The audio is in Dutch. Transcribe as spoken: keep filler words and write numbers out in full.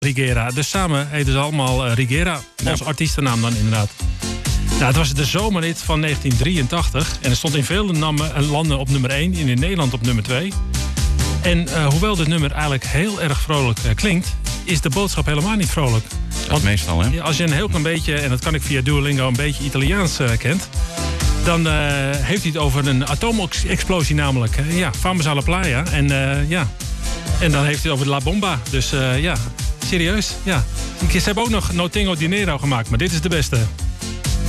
Rigera. Dus samen heten ze allemaal uh, Rigera. Als ja. artiestennaam dan inderdaad. Nou, het was de zomerhit van negentien drieëntachtig. En het stond in vele nam- landen op nummer één. En in Nederland op nummer twee. En uh, hoewel dit nummer eigenlijk heel erg vrolijk uh, klinkt... is de boodschap helemaal niet vrolijk. Want meestal, hè? Als je een heel klein beetje, en dat kan ik via Duolingo, een beetje Italiaans uh, kent... dan uh, heeft hij het over een atoomexplosie namelijk. Uh, ja, Famosa alla playa. En uh, ja, en dan heeft hij het over de La Bomba. Dus uh, ja, serieus, ja. Ze hebben ook nog No Tengo Dinero gemaakt, maar dit is de beste.